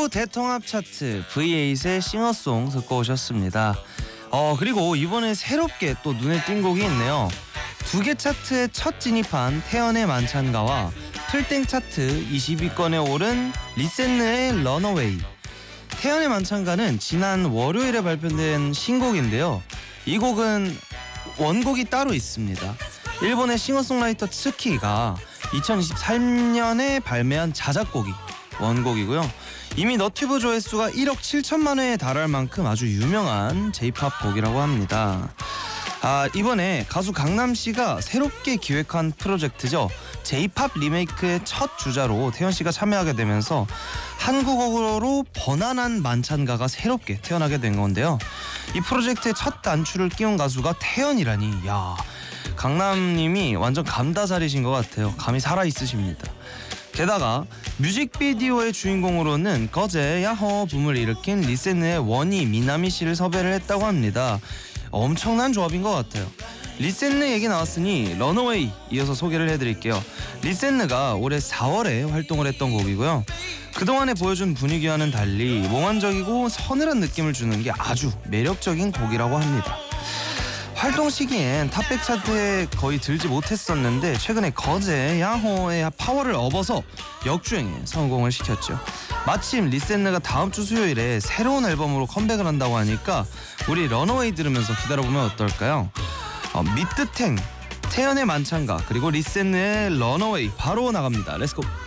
그리고 대통합 차트 V8의 싱어송 듣고 오셨습니다. 그리고 이번에 새롭게 또 눈에 띈 곡이 있네요. 2개 차트에 첫 진입한 태연의 만찬가와 풀땡 차트 20위권에 오른 리센느의 런어웨이. 태연의 만찬가는 지난 월요일에 발표된 신곡인데요. 이 곡은 원곡이 따로 있습니다. 일본의 싱어송라이터 츠키가 2023년에 발매한 자작곡이 원곡이고요. 이미 너튜브 조회수가 1억 7천만 회에 달할 만큼 아주 유명한 J-POP 곡이라고 합니다. 이번에 가수 강남씨가 새롭게 기획한 프로젝트죠. J-POP 리메이크의 첫 주자로 태연씨가 참여하게 되면서 한국어로 번안한 만찬가가 새롭게 태어나게 된 건데요. 이 프로젝트의 첫 단추를 끼운 가수가 태연이라니, 야, 강남님이 완전 감다살이신 것 같아요. 감이 살아있으십니다. 게다가 뮤직비디오의 주인공으로는 거제 야호 붐을 일으킨 리센느의 원희 미나미 씨를 섭외를 했다고 합니다. 엄청난 조합인 것 같아요. 리센느 얘기 나왔으니 런어웨이 이어서 소개를 해드릴게요. 리센느가 올해 4월에 활동을 했던 곡이고요. 그동안에 보여준 분위기와는 달리 몽환적이고 서늘한 느낌을 주는 게 아주 매력적인 곡이라고 합니다. 활동 시기엔 탑백 차트에 거의 들지 못했었는데 최근에 거제 야호의 파워를 업어서 역주행에 성공을 시켰죠. 마침 리센느가 다음 주 수요일에 새로운 앨범으로 컴백을 한다고 하니까 우리 런어웨이 들으면서 기다려보면 어떨까요? 미뜨탱, 태연의 만찬가, 그리고 리센느의 런어웨이 바로 나갑니다. 렛츠고!